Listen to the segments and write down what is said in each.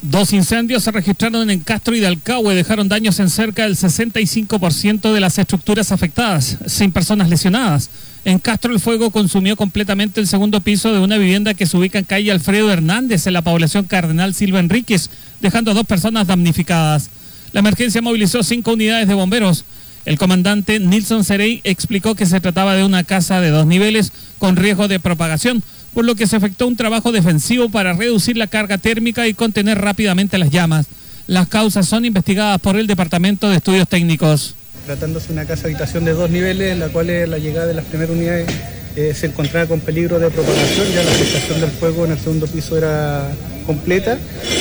Dos incendios se registraron en Castro y Dalcahue, dejaron daños en cerca del 65% de las estructuras afectadas, sin personas lesionadas. En Castro el fuego consumió completamente el segundo piso de una vivienda que se ubica en calle Alfredo Hernández, en la población Cardenal Silva Enríquez, dejando a 2 personas damnificadas. La emergencia movilizó 5 unidades de bomberos. El comandante Nilson Cerey explicó que se trataba de una casa de 2 niveles con riesgo de propagación, por lo que se efectuó un trabajo defensivo para reducir la carga térmica y contener rápidamente las llamas. Las causas son investigadas por el Departamento de Estudios Técnicos. Tratándose de una casa habitación de 2 niveles, en la cual la llegada de las primeras unidades se encontraba con peligro de propagación. Ya la afectación del fuego en el segundo piso era completa,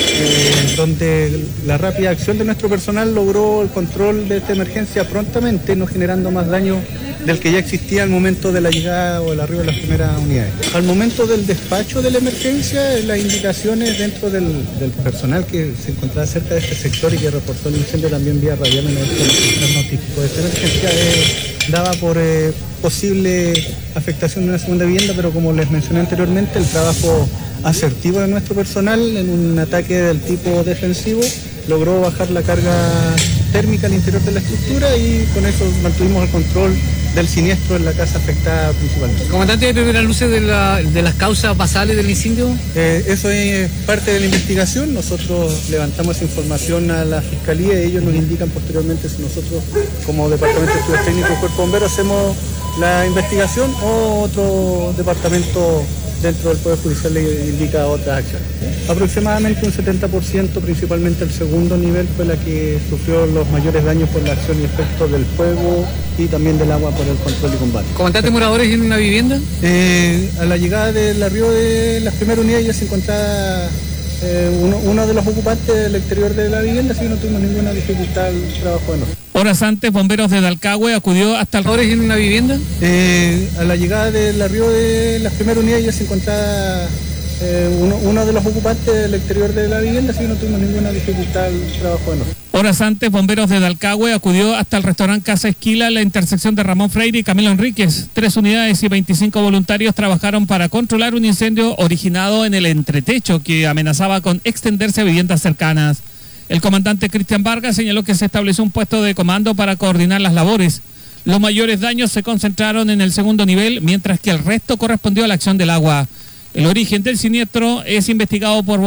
donde la rápida acción de nuestro personal logró el control de esta emergencia prontamente, no generando más daño del que ya existía al momento de la llegada o el arribo de las primeras unidades. Al momento del despacho de la emergencia, las indicaciones dentro del personal que se encontraba cerca de este sector y que reportó el incendio también vía radial en el notificó de esta emergencia, daba por posible afectación de una segunda vivienda, pero como les mencioné anteriormente, el trabajo asertivo de nuestro personal en un ataque del tipo defensivo logró bajar la carga térmica al interior de la estructura y con eso mantuvimos el control del siniestro en la casa afectada principalmente. Comandante, ¿hay primeras luces de las causas basales del incendio? Eso es parte de la investigación. Nosotros levantamos esa información a la Fiscalía y ellos nos indican posteriormente si nosotros, como Departamento de Estudios Técnicos y Cuerpo de Bomberos, hacemos la investigación o otro departamento dentro del Poder Judicial le indica otras acciones. Aproximadamente un 70%, principalmente el segundo nivel, fue la que sufrió los mayores daños por la acción y efecto del fuego y también del agua por el control y combate. ¿Comandante, moradores en una vivienda? A la llegada del arribo de las primeras unidades ya se encontraba uno de los ocupantes del exterior de la vivienda, así que no tuvimos ninguna dificultad al trabajo de nosotros. Horas antes, bomberos de Dalcahue acudió hasta el... ¿Moradores en una vivienda? A la llegada del arribo de las primeras unidades ya se encontraba uno de los ocupantes del exterior de la vivienda, así que no tuvimos ninguna dificultad al trabajo de nosotros. Horas antes, bomberos de Dalcahue acudió hasta el restaurante Casa Esquila en la intersección de Ramón Freire y Camilo Enríquez. 3 unidades y 25 voluntarios trabajaron para controlar un incendio originado en el entretecho que amenazaba con extenderse a viviendas cercanas. El comandante Cristian Vargas señaló que se estableció un puesto de comando para coordinar las labores. Los mayores daños se concentraron en el segundo nivel, mientras que el resto correspondió a la acción del agua. El origen del siniestro es investigado por